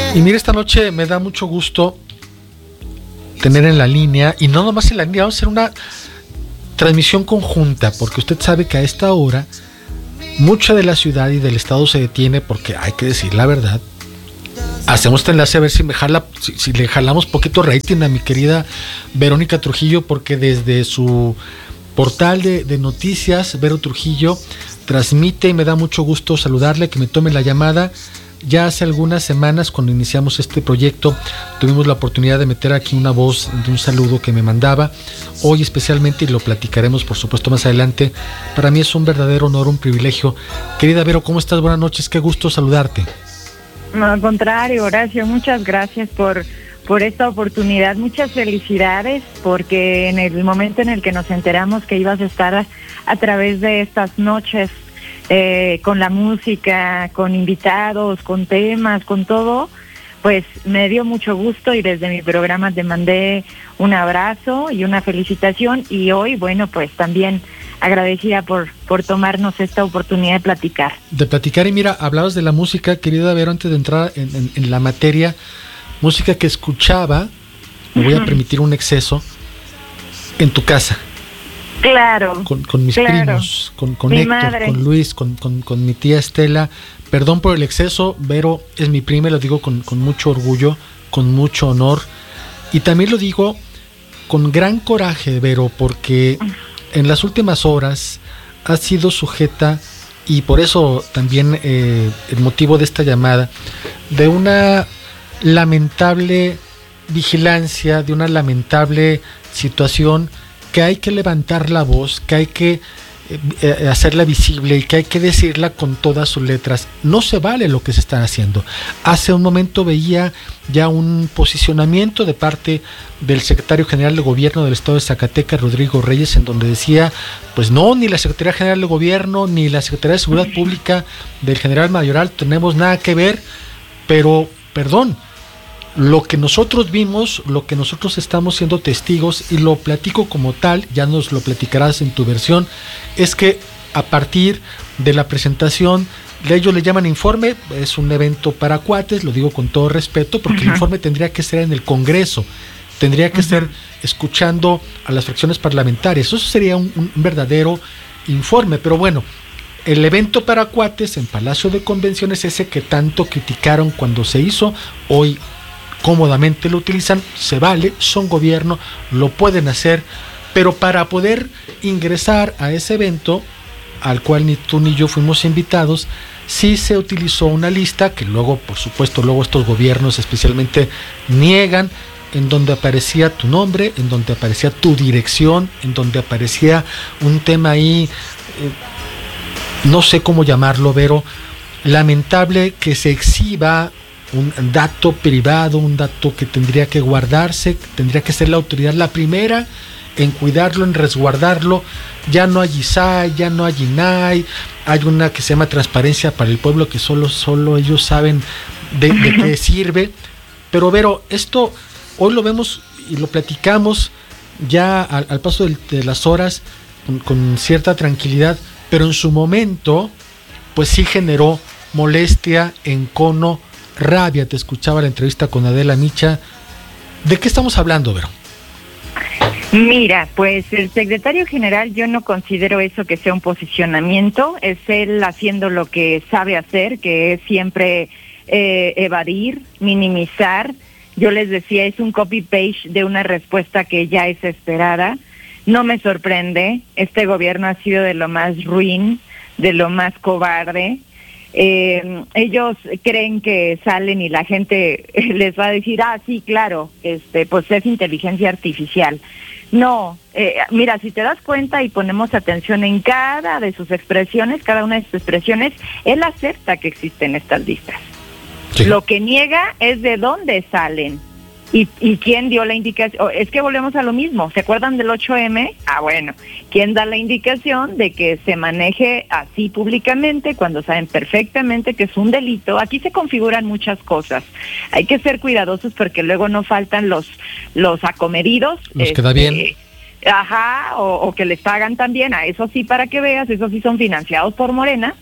Y mira, esta noche me da mucho gusto tener en la línea, y no nomás en la línea, vamos a hacer una transmisión conjunta, porque usted sabe que a esta hora mucha de la ciudad y del estado se detiene, porque hay que decir la verdad. Hacemos este enlace a ver si le jalamos poquito rating a mi querida Verónica Trujillo, porque desde su portal de noticias, Vero Trujillo, transmite, y me da mucho gusto saludarle, que me tome la llamada. Ya hace algunas semanas, cuando iniciamos este proyecto, tuvimos la oportunidad de meter aquí una voz de un saludo que me mandaba. Hoy especialmente, y lo platicaremos por supuesto más adelante, para mí es un verdadero honor, un privilegio. Querida Vero, ¿cómo estás? Buenas noches, qué gusto saludarte. No, al contrario, Horacio, muchas gracias por esta oportunidad, muchas felicidades, porque en el momento en el que nos enteramos que ibas a estar a través de estas noches, con la música, con invitados, con temas, con todo, pues me dio mucho gusto, y desde mi programa te mandé un abrazo y una felicitación, y hoy, bueno, pues también agradecida por tomarnos esta oportunidad de platicar. Y mira, hablabas de la música, querida Vero, antes de entrar en la materia, música que escuchaba, me voy a permitir un exceso, en tu casa. Claro. Con mis primos, con Héctor, madre, con Luis, con mi tía Estela. Perdón por el exceso, Vero es mi prima, y lo digo con mucho orgullo, con mucho honor. Y también lo digo con gran coraje, Vero, porque en las últimas horas ha sido sujeta, y por eso también el motivo de esta llamada, de una lamentable vigilancia, de una lamentable situación, que hay que levantar la voz, que hay que hacerla visible, y que hay que decirla con todas sus letras. No se vale lo que se está haciendo. Hace un momento veía ya un posicionamiento de parte del secretario general de gobierno del estado de Zacatecas, Rodrigo Reyes, en donde decía, pues no, ni la Secretaría General de Gobierno, ni la Secretaría de Seguridad Pública del general Mayoral tenemos nada que ver, pero, perdón, lo que nosotros vimos, lo que nosotros estamos siendo testigos, y lo platico como tal, ya nos lo platicarás en tu versión, es que a partir de la presentación, ellos le llaman informe, es un evento para cuates, lo digo con todo respeto, porque el informe tendría que ser en el Congreso, tendría que ser escuchando a las fracciones parlamentarias, eso sería un verdadero informe, pero bueno, el evento para cuates en Palacio de Convenciones, ese que tanto criticaron cuando se hizo, hoy cómodamente lo utilizan, se vale, son gobierno, lo pueden hacer, pero para poder ingresar a ese evento, al cual ni tú ni yo fuimos invitados, sí se utilizó una lista que luego, por supuesto, luego estos gobiernos especialmente niegan, en donde aparecía tu nombre, en donde aparecía tu dirección, en donde aparecía un tema ahí, no sé cómo llamarlo, Vero, lamentable que se exhiba un dato privado, un dato que tendría que guardarse, tendría que ser la autoridad la primera en cuidarlo, en resguardarlo. Ya no hay ISAI, ya no hay INAI, hay una que se llama Transparencia para el Pueblo, que solo ellos saben de qué sirve. Pero Vero, esto hoy lo vemos y lo platicamos ya al paso de las horas con cierta tranquilidad, pero en su momento pues sí generó molestia, encono, rabia. Te escuchaba la entrevista con Adela Micha. ¿De qué estamos hablando, Vero? Mira, pues el secretario general, yo no considero eso que sea un posicionamiento, es él haciendo lo que sabe hacer, que es siempre evadir, minimizar. Yo les decía, es un copy-paste de una respuesta que ya es esperada. No me sorprende, este gobierno ha sido de lo más ruin, de lo más cobarde. Ellos creen que salen y la gente les va a decir, sí, claro, pues es inteligencia artificial. No, mira, si te das cuenta y ponemos atención en cada de sus expresiones, cada una de sus expresiones, él acepta que existen estas listas. Sí. Lo que niega es de dónde salen. ¿Y quién dio la indicación? Es que volvemos a lo mismo. ¿Se acuerdan del 8M? Bueno, ¿quién da la indicación de que se maneje así públicamente cuando saben perfectamente que es un delito? Aquí se configuran muchas cosas. Hay que ser cuidadosos porque luego no faltan los acomedidos. Los que da bien. O que les pagan también. A eso sí, para que veas, esos sí son financiados por Morena.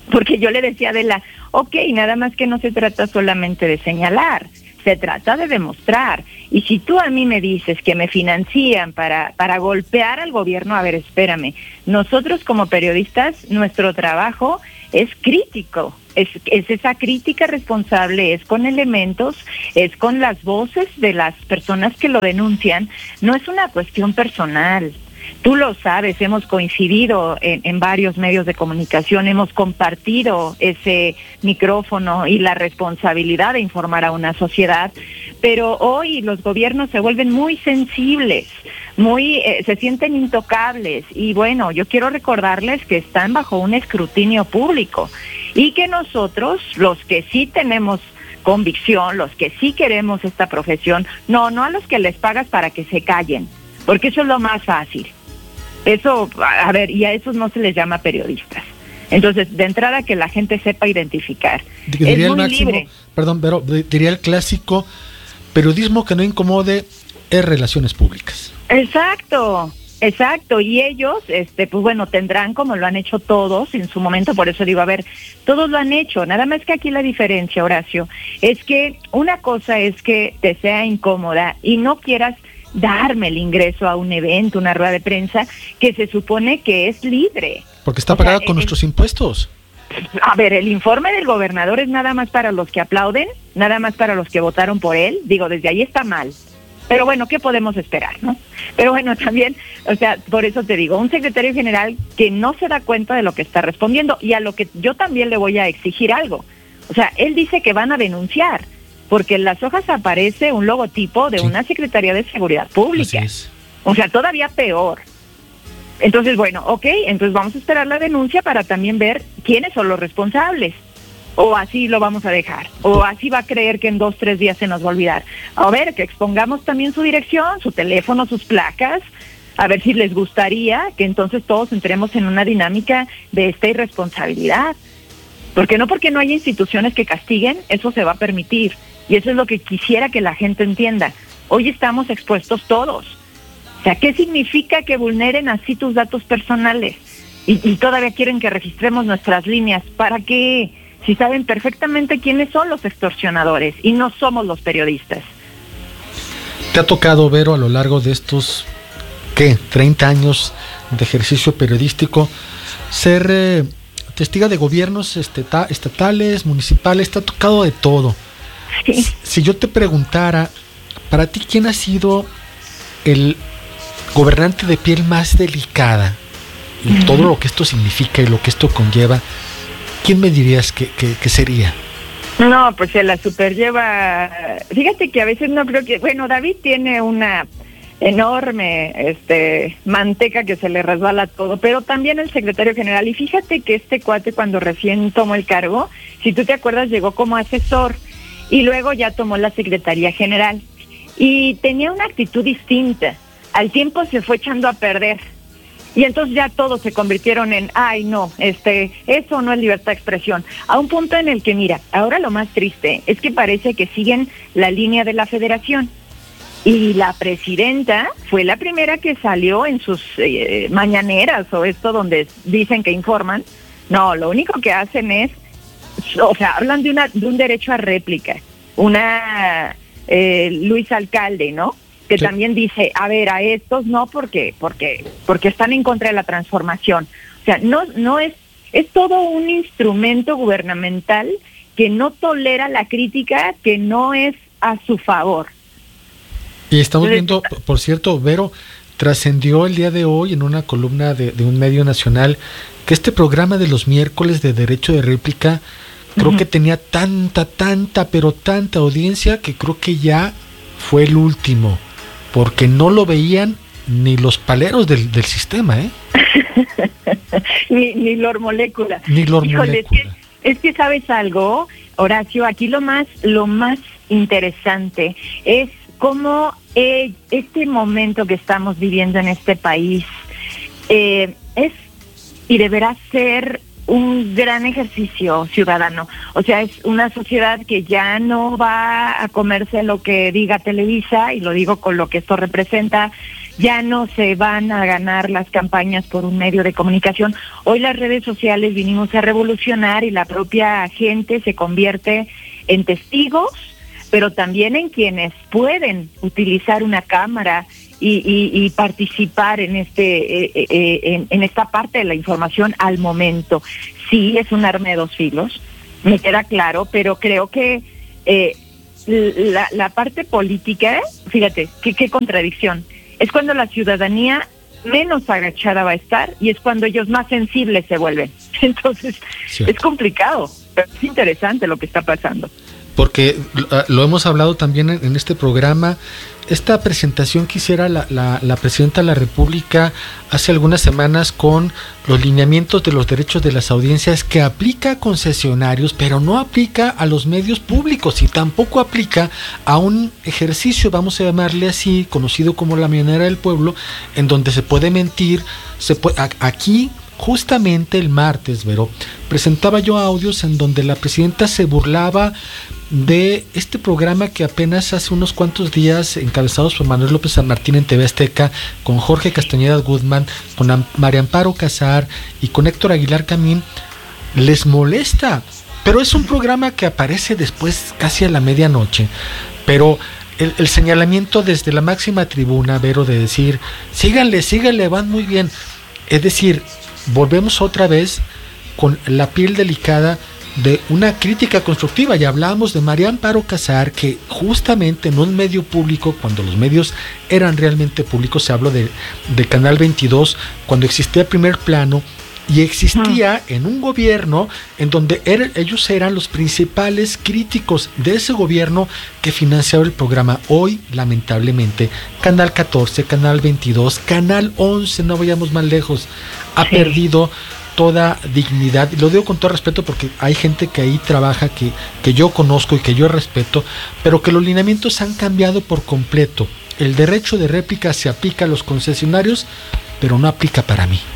Porque yo le decía a Adela, nada más que no se trata solamente de señalar, se trata de demostrar. Y si tú a mí me dices que me financian para golpear al gobierno, a ver, espérame, nosotros como periodistas, nuestro trabajo es crítico, es esa crítica responsable, es con elementos, es con las voces de las personas que lo denuncian, no es una cuestión personal. Tú lo sabes, hemos coincidido en varios medios de comunicación, hemos compartido ese micrófono y la responsabilidad de informar a una sociedad, pero hoy los gobiernos se vuelven muy sensibles, se sienten intocables, y bueno, yo quiero recordarles que están bajo un escrutinio público y que nosotros, los que sí tenemos convicción, los que sí queremos esta profesión, no a los que les pagas para que se callen, porque eso es lo más fácil. Eso, a ver, y a esos no se les llama periodistas. Entonces, de entrada, que la gente sepa identificar. Diría el máximo, libre. Perdón, pero diría el clásico, periodismo que no incomode es relaciones públicas. Exacto, y ellos, pues bueno, tendrán, como lo han hecho todos en su momento, por eso digo, a ver, todos lo han hecho, nada más que aquí la diferencia, Horacio, es que una cosa es que te sea incómoda y no quieras darme el ingreso a un evento, una rueda de prensa, que se supone que es libre. Porque está pagada con nuestros impuestos. A ver, el informe del gobernador es nada más para los que aplauden, nada más para los que votaron por él. Digo, desde ahí está mal. Pero bueno, ¿qué podemos esperar, no? Pero bueno, también, por eso te digo, un secretario general que no se da cuenta de lo que está respondiendo, y a lo que yo también le voy a exigir algo. Él dice que van a denunciar, porque en las hojas aparece un logotipo de una Secretaría de Seguridad Pública. Así es. Todavía peor. Entonces, bueno, entonces vamos a esperar la denuncia para también ver quiénes son los responsables. O así lo vamos a dejar. O así va a creer que en 2-3 días se nos va a olvidar. A ver, que expongamos también su dirección, su teléfono, sus placas, a ver si les gustaría que entonces todos entremos en una dinámica de esta irresponsabilidad. Porque no haya instituciones que castiguen, eso se va a permitir. Y eso es lo que quisiera que la gente entienda. Hoy estamos expuestos todos. ¿Qué significa que vulneren así tus datos personales? Y todavía quieren que registremos nuestras líneas. ¿Para qué? Si saben perfectamente quiénes son los extorsionadores y no somos los periodistas. ¿Te ha tocado, Vero, a lo largo de estos, 30 años de ejercicio periodístico, ser testiga de gobiernos estatales, municipales? Te ha tocado de todo. Sí. Si yo te preguntara, para ti, ¿quién ha sido el gobernante de piel más delicada? Y todo lo que esto significa y lo que esto conlleva, ¿quién me dirías que sería? No, pues se la superlleva. Fíjate que a veces no creo que... Bueno, David tiene una enorme manteca que se le resbala todo, pero también el secretario general. Y fíjate que este cuate, cuando recién tomó el cargo, si tú te acuerdas, llegó como asesor y luego ya tomó la secretaría general y tenía una actitud distinta. Al tiempo se fue echando a perder y entonces ya todos se convirtieron en eso no es libertad de expresión, a un punto en el que, mira, ahora lo más triste es que parece que siguen la línea de la federación. Y la presidenta fue la primera que salió en sus mañaneras o esto donde dicen que informan. No, lo único que hacen es, hablan de un derecho a réplica. Luis Alcalde, ¿no? Que sí. También dice, a ver, a estos no, porque están en contra de la transformación. No es todo un instrumento gubernamental que no tolera la crítica, que no es a su favor. Y estamos viendo, por cierto, Vero, trascendió el día de hoy en una columna de un medio nacional que este programa de los miércoles de derecho de réplica creo que tenía tanta audiencia que creo que ya fue el último, porque no lo veían ni los paleros del sistema, ni Lor Molécula. Híjole, es que sabes algo, Horacio, aquí lo más interesante es cómo este momento que estamos viviendo en este país es y deberá ser un gran ejercicio ciudadano. Es una sociedad que ya no va a comerse lo que diga Televisa, y lo digo con lo que esto representa, Ya no se van a ganar las campañas por un medio de comunicación. Hoy las redes sociales vinimos a revolucionar y la propia gente se convierte en testigos, pero también en quienes pueden utilizar una cámara y participar en en esta parte de la información al momento. Sí, es un arma de dos filos, me queda claro, pero creo que la parte política, fíjate, qué contradicción. Es cuando la ciudadanía menos agachada va a estar y es cuando ellos más sensibles se vuelven. Entonces, cierto. Es complicado, pero es interesante lo que está pasando. Porque lo hemos hablado también en este programa, esta presentación que hiciera la Presidenta de la República hace algunas semanas con los lineamientos de los derechos de las audiencias, que aplica a concesionarios, pero no aplica a los medios públicos y tampoco aplica a un ejercicio, vamos a llamarle así, conocido como la mañanera del pueblo, en donde se puede mentir, aquí. Justamente el martes, Vero, presentaba yo audios en donde la presidenta se burlaba de este programa que apenas hace unos cuantos días, encabezados por Manuel López San Martín en TV Azteca, con Jorge Castañeda Guzmán, con María Amparo Casar y con Héctor Aguilar Camín, les molesta. Pero es un programa que aparece después, casi a la medianoche. Pero el señalamiento desde la máxima tribuna, Vero, de decir, síganle, van muy bien. Es decir, volvemos otra vez con la piel delicada de una crítica constructiva. Ya hablábamos de María Amparo Casar, que justamente en un medio público, cuando los medios eran realmente públicos, se habló de Canal 22, cuando existía Primer Plano, y existía en un gobierno en donde ellos eran los principales críticos de ese gobierno que financiaba el programa. Hoy, lamentablemente, Canal 14, Canal 22, Canal 11, no vayamos más lejos, ha perdido toda dignidad. Y lo digo con todo respeto porque hay gente que ahí trabaja, que yo conozco y que yo respeto, pero que los lineamientos han cambiado por completo. El derecho de réplica se aplica a los concesionarios, pero no aplica para mí.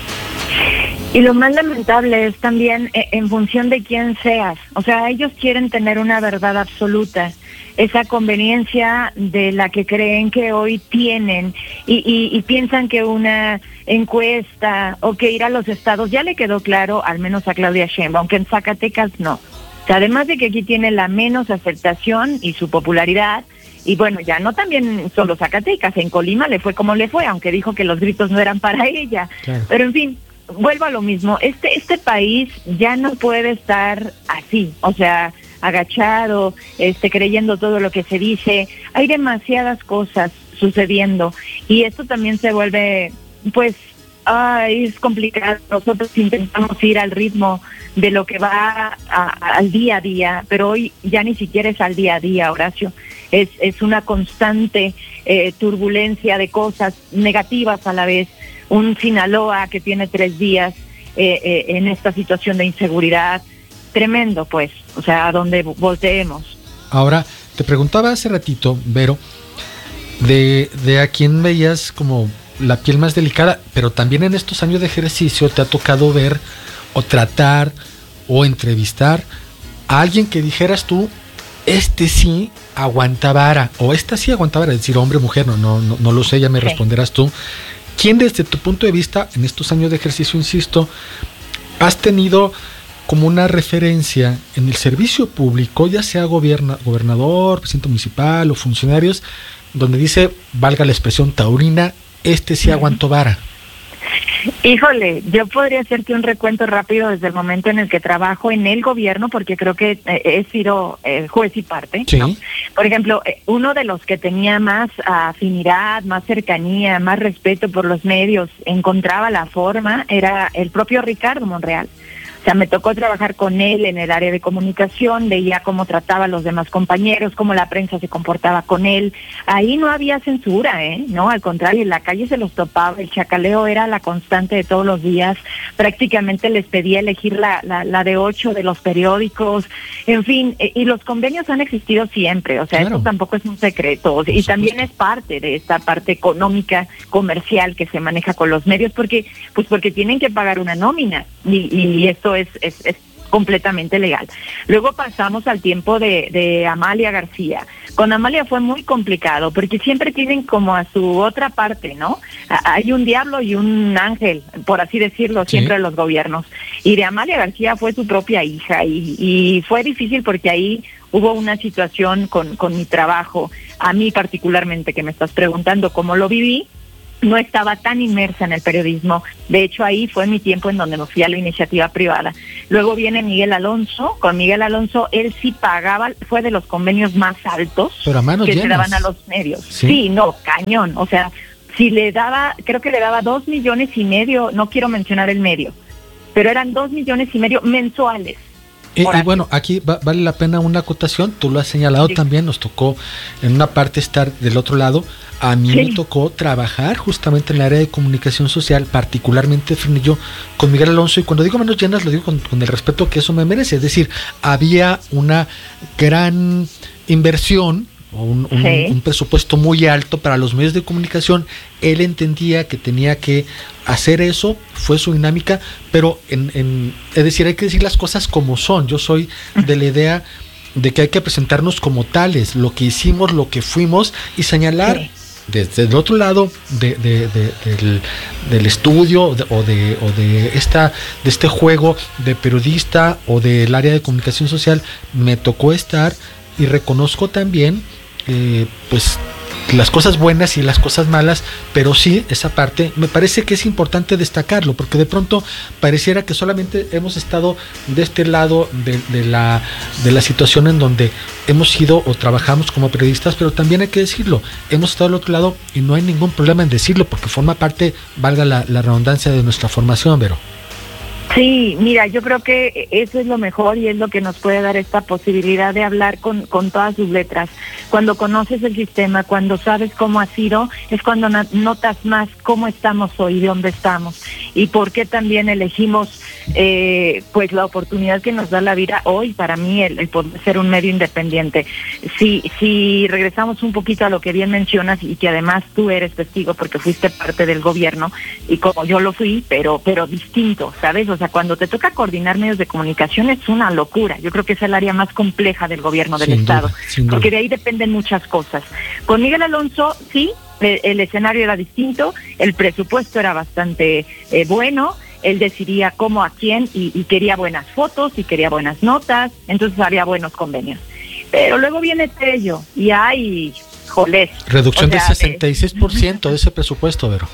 Y lo más lamentable es también en función de quién seas. O sea, ellos quieren tener una verdad absoluta, esa conveniencia de la que creen que hoy tienen y piensan que una encuesta o que ir a los estados, ya le quedó claro, al menos a Claudia Sheinbaum, aunque en Zacatecas no. O sea, además de que aquí tiene la menos aceptación y su popularidad, y bueno, ya no también solo Zacatecas, en Colima le fue como le fue, aunque dijo que los gritos no eran para ella. Claro. Pero en fin, vuelvo a lo mismo, este país ya no puede estar así, o sea, agachado, creyendo todo lo que se dice. Hay demasiadas cosas sucediendo y esto también se vuelve, pues, es complicado. Nosotros intentamos ir al ritmo de lo que va al día a día, pero hoy ya ni siquiera es al día a día, Horacio. Es una constante turbulencia de cosas negativas a la vez. Un Sinaloa que tiene 3 días en esta situación de inseguridad, tremendo, pues, o sea, a donde volteemos. Ahora, te preguntaba hace ratito, Vero, de a quién veías como la piel más delicada, pero también en estos años de ejercicio te ha tocado ver o tratar o entrevistar a alguien que dijeras tú, sí aguanta vara, o esta sí aguanta vara, es decir, hombre, mujer, no lo sé, ya me responderás tú. ¿Quién desde tu punto de vista, en estos años de ejercicio, insisto, has tenido como una referencia en el servicio público, ya sea gobernador, presidente municipal o funcionarios, donde dice, valga la expresión taurina, sí aguantó vara? Híjole, yo podría hacerte un recuento rápido desde el momento en el que trabajo en el gobierno, porque creo que he sido juez y parte, sí. ¿no? Por ejemplo, uno de los que tenía más afinidad, más cercanía, más respeto por los medios, encontraba la forma, era el propio Ricardo Monreal. O sea, me tocó trabajar con él en el área de comunicación, veía cómo trataba a los demás compañeros, cómo la prensa se comportaba con él. Ahí no había censura, no, al contrario, en la calle se los topaba, el chacaleo era la constante de todos los días, prácticamente les pedía elegir la de 8 de los periódicos, en fin, y los convenios han existido siempre, o sea, claro. Esto tampoco es un secreto, y también es parte de esta parte económica, comercial que se maneja con los medios, porque tienen que pagar una nómina, y esto es completamente legal. Luego pasamos al tiempo de Amalia García. Con Amalia fue muy complicado porque siempre tienen como a su otra parte, ¿no? Hay un diablo y un ángel, por así decirlo, siempre en los gobiernos. Y de Amalia García fue su propia hija y fue difícil porque ahí hubo una situación con mi trabajo, a mí particularmente, que me estás preguntando cómo lo viví. No estaba tan inmersa en el periodismo. De hecho, ahí fue mi tiempo en donde me fui a la iniciativa privada. Luego viene Miguel Alonso. Con Miguel Alonso, él sí pagaba, fue de los convenios más altos que se daban a los medios. Sí, no, cañón. O sea, si le daba, creo que le daba 2,5 millones, no quiero mencionar el medio, pero eran 2,5 millones mensuales. Y bueno, aquí vale la pena una acotación, tú lo has señalado también, nos tocó en una parte estar del otro lado. A mí me tocó trabajar justamente en el área de comunicación social, particularmente Frenillo, con Miguel Alonso, y cuando digo manos llenas lo digo con el respeto que eso me merece, es decir, había una gran inversión, un presupuesto muy alto para los medios de comunicación. Él entendía que tenía que hacer eso, fue su dinámica, pero es decir, hay que decir las cosas como son. Yo soy de la idea de que hay que presentarnos como tales, lo que hicimos, lo que fuimos, y señalar desde el otro lado del estudio de este juego de periodista o del área de comunicación social. Me tocó estar y reconozco también pues las cosas buenas y las cosas malas, pero sí, esa parte me parece que es importante destacarlo, porque de pronto pareciera que solamente hemos estado de este lado de la situación en donde hemos sido o trabajamos como periodistas, pero también hay que decirlo, hemos estado del otro lado y no hay ningún problema en decirlo, porque forma parte, valga la redundancia, de nuestra formación, Vero. Sí, mira, yo creo que eso es lo mejor y es lo que nos puede dar esta posibilidad de hablar con todas sus letras. Cuando conoces el sistema, cuando sabes cómo ha sido, es cuando notas más cómo estamos hoy, de dónde estamos y por qué también elegimos pues la oportunidad que nos da la vida hoy, para mí, el poder ser un medio independiente. Si regresamos un poquito a lo que bien mencionas y que además tú eres testigo porque fuiste parte del gobierno y como yo lo fui, pero distinto, ¿sabes? O sea, cuando te toca coordinar medios de comunicación es una locura. Yo creo que es el área más compleja del gobierno del Estado, porque de ahí dependen muchas cosas. Con Miguel Alonso, sí, el escenario era distinto, el presupuesto era bastante bueno, él decidía cómo, a quién, y quería buenas fotos, y quería buenas notas, entonces había buenos convenios. Pero luego viene Tello, y hay, jolés. Reducción del 66% de ese presupuesto, Vero.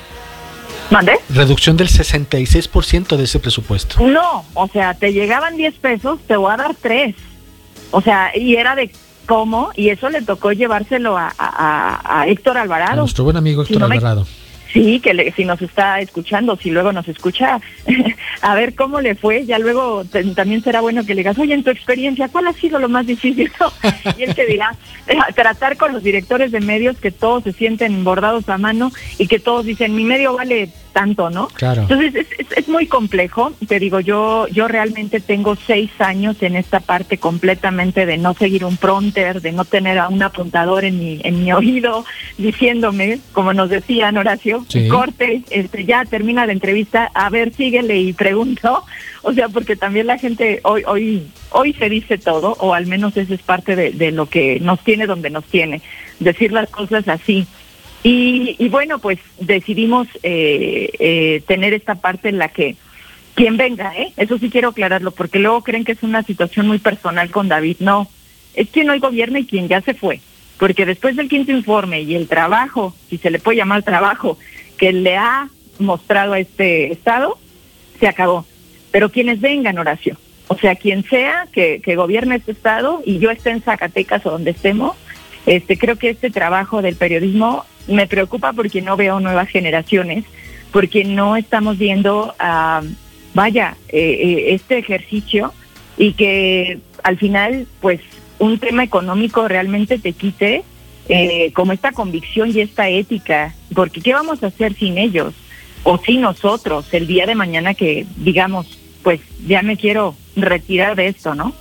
¿Mande? Reducción del 66% de ese presupuesto. No, o sea, te llegaban 10 pesos, te voy a dar 3. O sea, y era de cómo, y eso le tocó llevárselo a Héctor Alvarado. A nuestro buen amigo Héctor Alvarado. Sí, que si nos está escuchando, si luego nos escucha, a ver cómo le fue. Ya luego también será bueno que le digas, oye, en tu experiencia, ¿cuál ha sido lo más difícil? Y él te dirá, tratar con los directores de medios que todos se sienten bordados a mano y que todos dicen, mi medio vale tanto, ¿no? Claro. Entonces es muy complejo. Te digo, yo realmente tengo 6 años en esta parte completamente de no seguir un prompter, de no tener a un apuntador en mi oído diciéndome, como nos decían, Horacio, corte, ya termina la entrevista, a ver, síguele y pregunto. O sea, porque también la gente hoy se dice todo, o al menos eso es parte de lo que nos tiene donde nos tiene, decir las cosas así. Y bueno, pues decidimos tener esta parte en la que quien venga, eso sí quiero aclararlo, porque luego creen que es una situación muy personal con David. No, es quien hoy gobierna y quien ya se fue, porque después del 5º informe y el trabajo, si se le puede llamar trabajo, que le ha mostrado a este Estado, se acabó. Pero quienes vengan, Horacio, o sea, quien sea que gobierne este Estado y yo esté en Zacatecas o donde estemos, creo que este trabajo del periodismo me preocupa porque no veo nuevas generaciones, porque no estamos viendo, este ejercicio y que al final, pues, un tema económico realmente te quite como esta convicción y esta ética, porque ¿qué vamos a hacer sin ellos? O sin nosotros, el día de mañana que digamos, pues, ya me quiero retirar de esto, ¿no?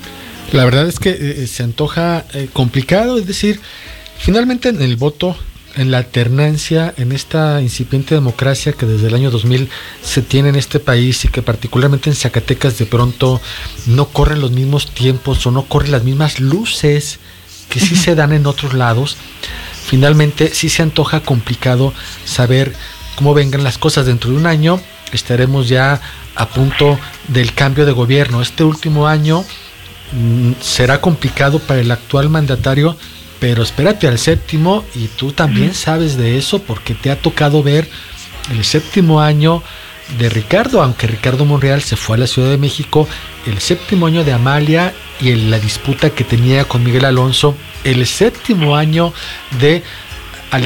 La verdad es que se antoja complicado, es decir, finalmente en el voto en la alternancia, en esta incipiente democracia que desde el año 2000 se tiene en este país y que particularmente en Zacatecas de pronto no corren los mismos tiempos o no corren las mismas luces que sí se dan en otros lados, finalmente sí se antoja complicado saber cómo vengan las cosas. Dentro de un año estaremos ya a punto del cambio de gobierno. Este último año será complicado para el actual mandatario, pero espérate al séptimo, y tú también sabes de eso porque te ha tocado ver el séptimo año de Ricardo, aunque Ricardo Monreal se fue a la Ciudad de México, el séptimo año de Amalia y la disputa que tenía con Miguel Alonso, el séptimo año de